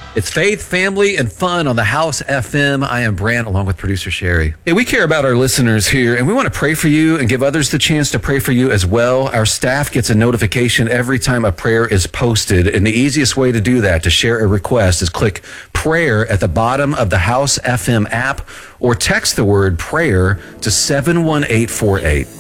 It's faith, family, and fun on the House FM. I am Brant, along with producer Sherry. Hey, we care about our listeners here, and we want to pray for you and give others the chance to pray for you as well. Our staff gets a notification every time a prayer is posted, and the easiest way to do that, to share a request, is click prayer at the bottom of the House FM app or text the word prayer to 71848.